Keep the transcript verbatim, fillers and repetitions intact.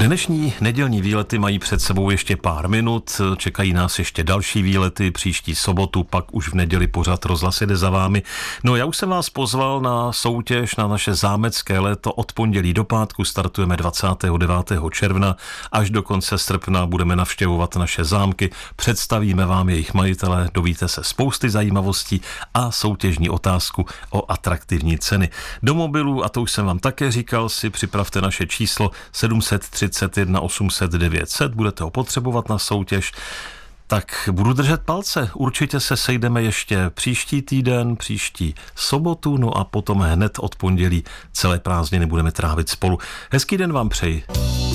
Dnešní nedělní výlety mají před sebou ještě pár minut, čekají nás ještě další výlety, příští sobotu, pak už v neděli pořad Rozhlas jede za vámi. No já už jsem vás pozval na soutěž na naše zámecké léto. Od pondělí do pátku startujeme dvacátého devátého června, až do konce srpna budeme navštěvovat naše zámky, představíme vám jejich majitele, dovíte se spousty zajímavostí a soutěžní otázku o atraktivní ceny. Do mobilů, a to už jsem vám také říkal, si připravte naše číslo sedm set třicet jedna osm set devět set, budete ho potřebovat na soutěž, tak budu držet palce. Určitě se sejdeme ještě příští týden, příští sobotu, no a potom hned od pondělí celé prázdniny budeme trávit spolu. Hezký den vám přeji.